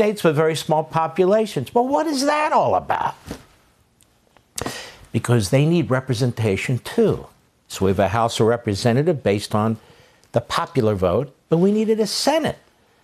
states with very small populations. Well, what is that all about? Because they need representation too. So we have a House of Representatives based on the popular vote, but we needed a Senate.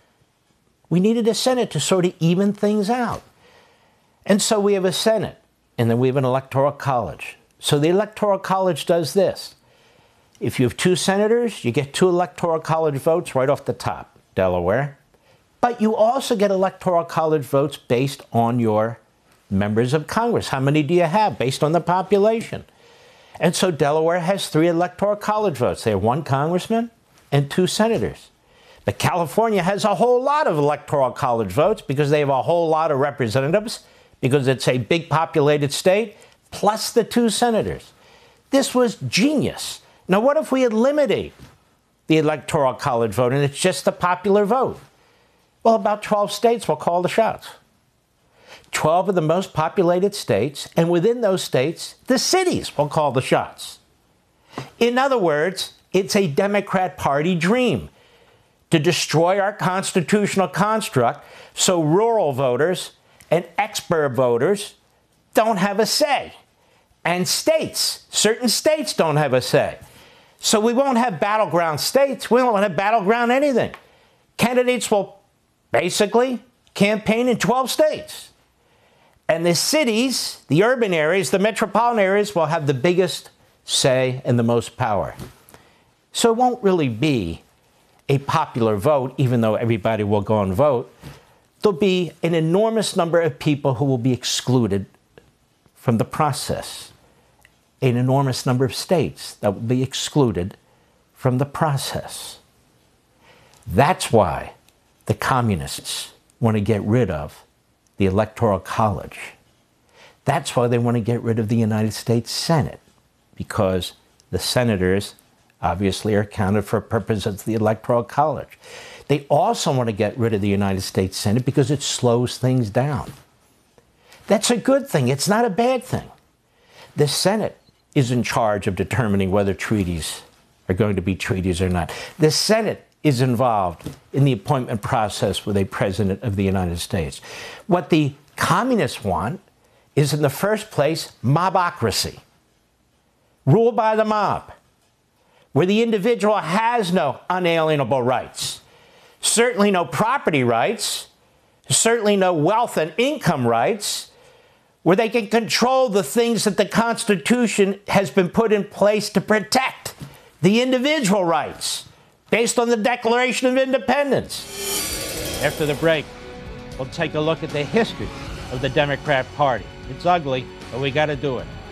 We needed a Senate to sort of even things out. And so we have a Senate, and then we have an Electoral College. So the Electoral College does this. If you have 2 senators, you get 2 Electoral College votes right off the top, Delaware. But you also get Electoral College votes based on your members of Congress. How many do you have based on the population? And so Delaware has 3 Electoral College votes. They have 1 congressman and 2 senators. But California has a whole lot of Electoral College votes because they have a whole lot of representatives, because it's a big populated state, plus the 2 senators. This was genius. Now, what if we eliminate the Electoral College vote and it's just the popular vote? Well, about 12 states will call the shots. 12 of the most populated states, and within those states, the cities will call the shots. In other words, it's a Democrat Party dream to destroy our constitutional construct so rural voters and expert voters don't have a say. And states, certain states don't have a say. So we won't have battleground states. We won't have battleground anything. Candidates will basically campaign in 12 states. And the cities, the urban areas, the metropolitan areas will have the biggest say and the most power. So it won't really be a popular vote, even though everybody will go and vote. There'll be an enormous number of people who will be excluded from the process. An enormous number of states that will be excluded from the process. That's why the communists want to get rid of the Electoral College. That's why they want to get rid of the United States Senate, because the senators obviously are counted for purposes of the Electoral College. They also want to get rid of the United States Senate because it slows things down. That's a good thing. It's not a bad thing. The Senate is in charge of determining whether treaties are going to be treaties or not. The Senate is involved in the appointment process with a president of the United States. What the communists want is, in the first place, mobocracy. Rule by the mob, where the individual has no unalienable rights, certainly no property rights, certainly no wealth and income rights, where they can control the things that the Constitution has been put in place to protect, the individual rights, based on the Declaration of Independence. After the break, we'll take a look at the history of the Democrat Party. It's ugly, but we got to do it.